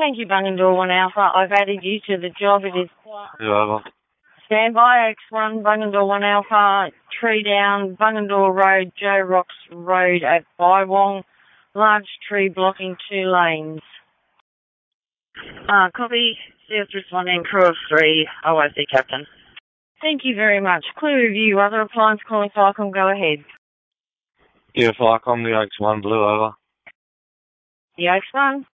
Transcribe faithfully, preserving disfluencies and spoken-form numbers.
Thank you, Bungendore one Alpha. I've added you to the job. It is Blue over. stand by, X one, Bungendore one Alpha, tree down, Bungendore Road, Joe Rocks Road at Bywong. Large tree blocking two lanes. Uh, copy. C S responding, crew of three, O I C Captain. Thank you very much. Clear review. Other appliance calling Falcon, go ahead. Yeah, Falcon, the X one, Blue over. The X one?